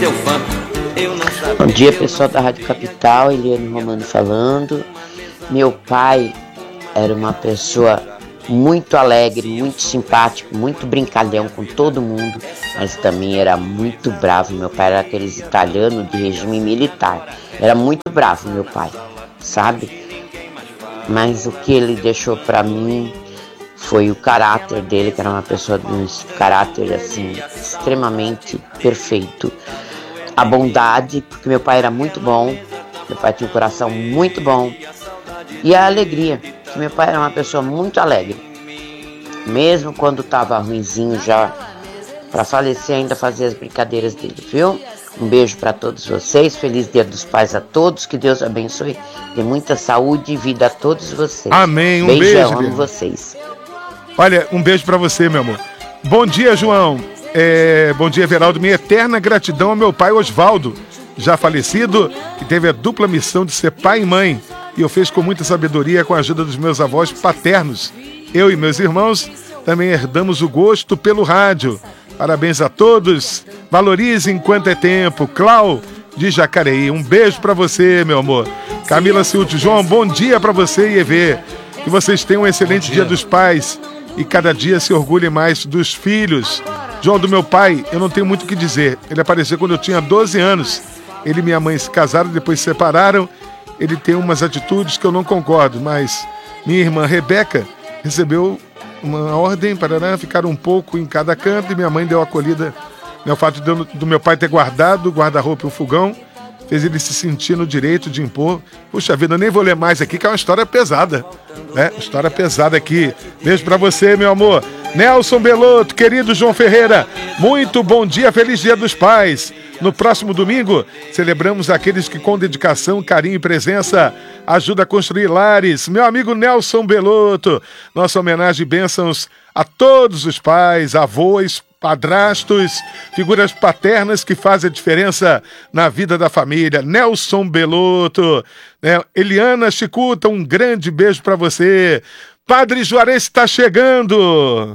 Bom dia, pessoal da Rádio Capital, Eliane Romano falando. Meu pai era uma pessoa muito alegre, muito simpático, muito brincalhão com todo mundo, mas também era muito bravo. Meu pai era aqueles italianos de regime militar. Era muito bravo, meu pai, sabe? Mas o que ele deixou pra mim foi o caráter dele, que era uma pessoa de um caráter assim extremamente perfeito. A bondade, porque meu pai era muito bom, meu pai tinha um coração muito bom. E a alegria, que meu pai era uma pessoa muito alegre. Mesmo quando estava ruinzinho já, para falecer ainda fazia as brincadeiras dele, viu? Um beijo para todos vocês, feliz Dia dos Pais a todos, que Deus abençoe, dê muita saúde e vida a todos vocês. Amém, um Beijão, beijo. amo vocês. Olha, um beijo para você, meu amor. Bom dia, João. Bom dia, Everaldo. Minha eterna gratidão ao meu pai Osvaldo, já falecido, que teve a dupla missão de ser pai e mãe, e eu fiz com muita sabedoria com a ajuda dos meus avós paternos. Eu e meus irmãos também herdamos o gosto pelo rádio. Parabéns a todos. Valorize enquanto é tempo. Clau, de Jacareí. Um beijo para você, meu amor. Camila Silvio, João, bom dia para você e EV. Que vocês tenham um excelente dia dos pais e cada dia se orgulhem mais dos filhos. João, do meu pai, eu não tenho muito o que dizer. Ele apareceu quando eu tinha 12 anos. Ele e minha mãe se casaram, depois se separaram. Ele tem umas atitudes que eu não concordo, mas minha irmã Rebeca recebeu uma ordem para ficar um pouco em cada canto e minha mãe deu acolhida. O fato do meu pai ter guardado o guarda-roupa e o fogão fez ele se sentir no direito de impor. Puxa vida, eu nem vou ler mais aqui, que é uma história pesada, né? História pesada aqui. Beijo pra você, meu amor. Nelson Belotto, querido João Ferreira, muito bom dia, feliz Dia dos Pais. No próximo domingo, celebramos aqueles que com dedicação, carinho e presença ajudam a construir lares. Meu amigo Nelson Belotto, nossa homenagem e bênçãos a todos os pais, avós, padrastos, figuras paternas que fazem a diferença na vida da família. Nelson Belotto, Eliana Chicuta, um grande beijo para você. Padre Juarez está chegando.